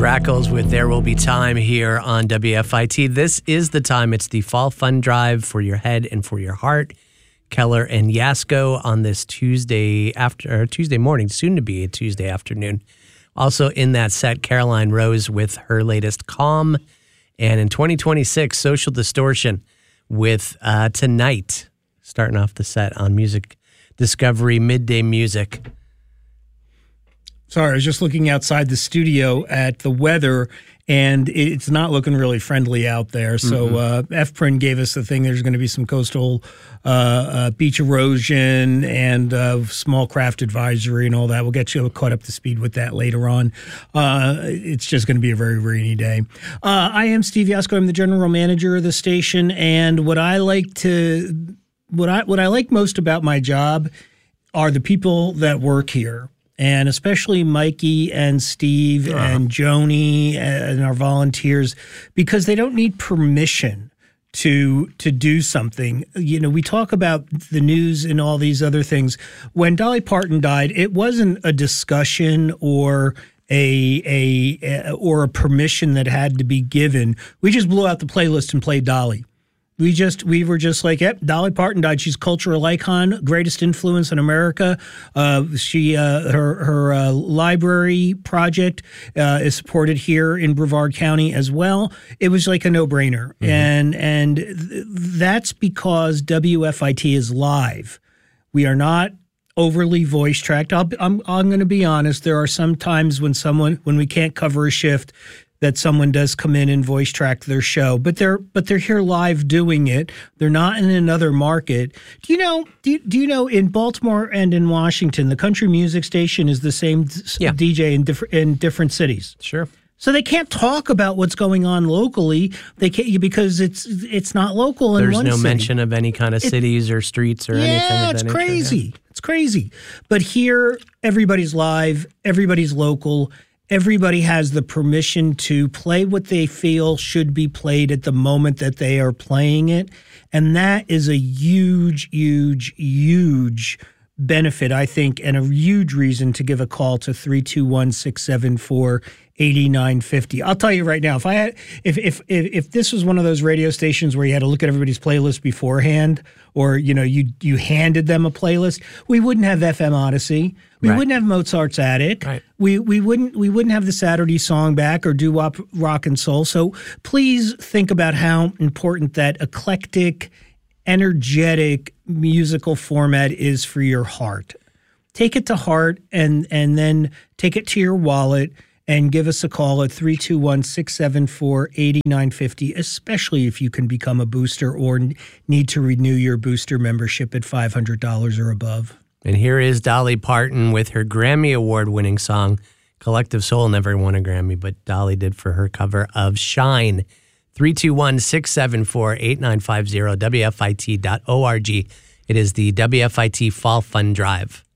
Grackles with There Will Be Time here on WFIT. This is the time. It's the Fall Fun Drive for your head and for your heart. Keller and Yasko on this Tuesday morning, soon to be a Tuesday afternoon. Also in that set, Caroline Rose with her latest Calm. And in 2026, Social Distortion with Tonight, starting off the set on Music Discovery Midday Music. Sorry, I was just looking outside the studio at the weather, and it's not looking really friendly out there. So FPRIN gave us the thing. There's going to be some coastal beach erosion and small craft advisory and all that. We'll get you caught up to speed with that later on. It's just going to be a very rainy day. I am Steve Yasko. I'm the general manager of the station, and what I like most about my job are the people that work here. And especially Mikey and Steve and Joni and our volunteers, because they don't need permission to do something. You know, we talk about the news and all these other things. When Dolly Parton died, it wasn't a discussion or a permission that had to be given. We just blew out the playlist and played Dolly. We were just like, yep, Dolly Parton died. She's a cultural icon, greatest influence in America. Her library project is supported here in Brevard County as well. It was like a no-brainer, and that's because WFIT is live. We are not overly voice tracked. I'm going to be honest. There are some times when we can't cover a shift, that someone does come in and voice track their show, but they're here live doing it. They're not in another market. Do you know in Baltimore and in Washington, the country music station is the same DJ in different cities. Sure. So they can't talk about what's going on locally. They can't because it's not local in one city. There's no mention of any kind of cities or streets or anything. Yeah, it's crazy. Yeah. It's crazy. But here, everybody's live. Everybody's local. Everybody has the permission to play what they feel should be played at the moment that they are playing it. And that is a huge, huge, huge benefit, I think, and a huge reason to give a call to 321-674-8950. I'll tell you right now, if this was one of those radio stations where you had to look at everybody's playlist beforehand, or you handed them a playlist, we wouldn't have FM Odyssey. We wouldn't have Mozart's Attic. Right. We wouldn't have the Saturday Song Back or doo-wop rock and soul. So please think about how important that eclectic, energetic musical format is for your heart. Take it to heart and then take it to your wallet and give us a call at 321-674-8950, especially if you can become a booster or need to renew your booster membership at $500 or above. And here is Dolly Parton with her Grammy Award-winning song. Collective Soul never won a Grammy, but Dolly did for her cover of Shine. 321-674-8950, WFIT.org. It is the WFIT Fall Fun Drive.